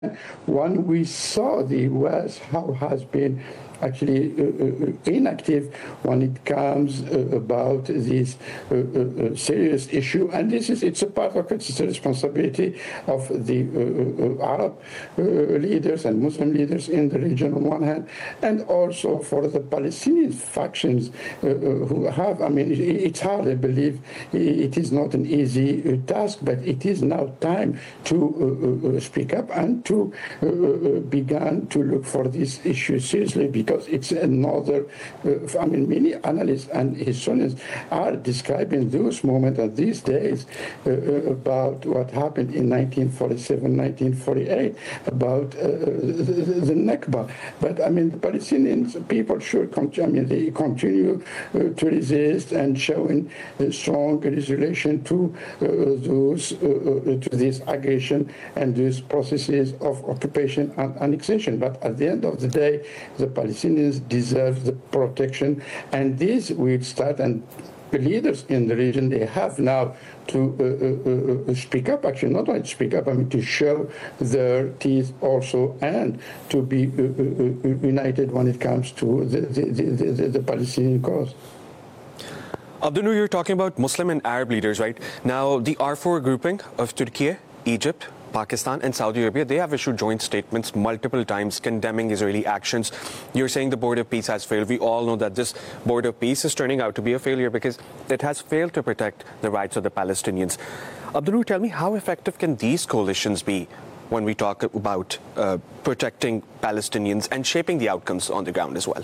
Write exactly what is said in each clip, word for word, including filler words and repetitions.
When we saw the U S how has been actually uh, uh, inactive when it comes uh, about this uh, uh, serious issue, and this is it's a part of it's a responsibility of the uh, uh, Arab uh, leaders and Muslim leaders in the region on one hand, and also for the Palestinian factions uh, uh, who have. I mean, it, it's hard to believe it is not an easy uh, task, but it is now time to uh, uh, speak up and to uh, uh, begin to look for this issue seriously, because Because it's another, uh, I mean, many analysts and historians are describing those moments and these days uh, about what happened in nineteen forty-seven, nineteen forty-eight, about uh, the, the Nakba. But I mean, the Palestinians, people should continue, I mean, they continue uh, to resist and showing a strong resolution to uh, those, uh, to this aggression and these processes of occupation and annexation. But at the end of the day, the Palestinians deserve the protection, and this will start, and the leaders in the region, they have now to uh, uh, uh, speak up, actually not only to speak up, I mean to show their teeth also, and to be uh, uh, united when it comes to the, the, the, the, the Palestinian cause. Abdunur, you're talking about Muslim and Arab leaders, right? Now, the R four grouping of Turkey, Egypt, Pakistan and Saudi Arabia, they have issued joint statements multiple times condemning Israeli actions. You're saying the board of peace has failed. We all know that this board of peace is turning out to be a failure because it has failed to protect the rights of the Palestinians. Abdunur, tell me, how effective can these coalitions be when we talk about uh, protecting Palestinians and shaping the outcomes on the ground as well?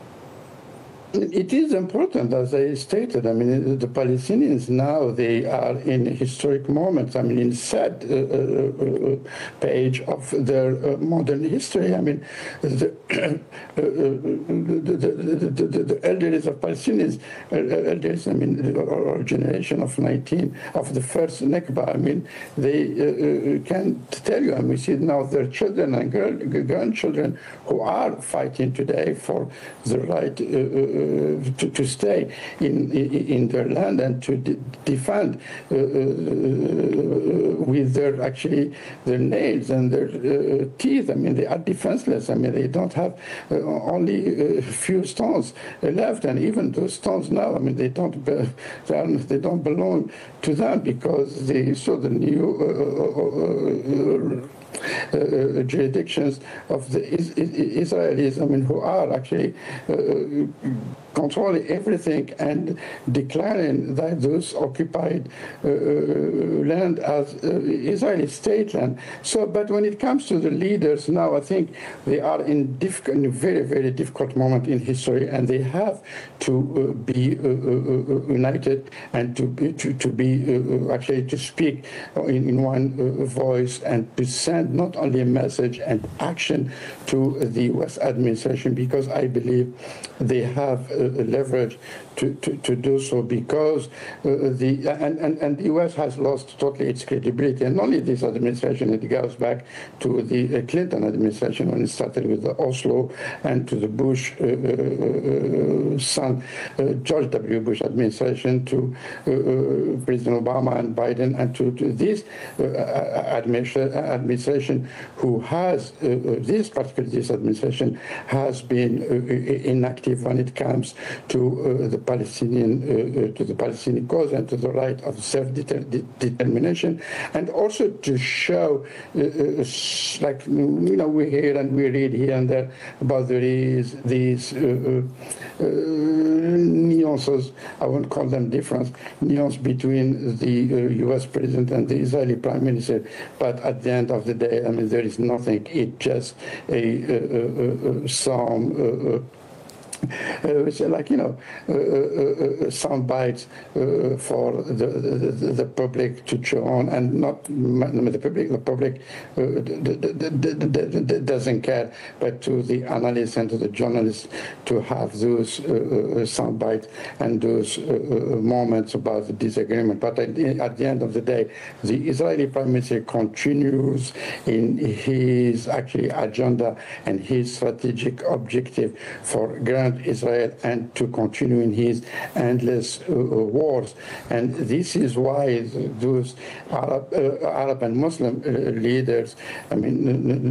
It is important, as I stated. I mean, the Palestinians now, they are in historic moments. I mean, in sad uh, uh, page of their uh, modern history. I mean, the, uh, the, the, the, the, the elders of Palestinians, uh, elders, I mean, our generation of nineteen, of the first Nakba, I mean, they uh, can tell you, and we see now their children and girl, grandchildren who are fighting today for the right uh, To, to stay in, in in their land and to de defend uh, uh, with their actually their nails and their uh, teeth. I mean, they are defenseless. I mean, they don't have uh, only a few stones left, and even those stones now, I mean, they don't be, they, are, they don't belong to them, because they saw the new uh, uh, Uh, jurisdictions of the is Israelis, I mean, who are actually uh, controlling everything and declaring that those occupied uh, land as uh, Israeli state land. So, but when it comes to the leaders now, I think they are in, difficult, in a very, very difficult moment in history, and they have to uh, be uh, uh, united and to be, to, to be uh, actually to speak in, in one uh, voice and to send not only a message and action to the U S administration, because I believe they have uh, leverage to, to, to do so, because uh, the and, and, and the U S has lost totally its credibility, and not only this administration, it goes back to the uh, Clinton administration when it started with the Oslo, and to the Bush uh, uh, son, uh, George W. Bush administration, to uh, President Obama and Biden, and to, to this uh, administration, who has, uh, this particular this administration has been uh, inactive when it comes to uh, the Palestinian, uh, to the Palestinian cause and to the right of self-determination, and also to show, uh, uh, like, you know, we hear and we read here and there about there is these uh, uh, nuances, I won't call them difference, nuance between the uh, U S president and the Israeli prime minister, but at the end of the day, I mean, there is nothing. It's just a, a, a, a some uh, Uh, which are like, you know, uh, uh, uh, sound bites uh, for the, the, the public to chew on, and not the public. The public uh, doesn't care, but to the analysts and to the journalists to have those uh, sound bites and those uh, moments about the disagreement. But at the, at the end of the day, the Israeli Prime Minister continues in his actually agenda and his strategic objective for granted confront Israel and to continue in his endless uh, wars. And this is why those Arab, uh, Arab and Muslim uh, leaders, I mean,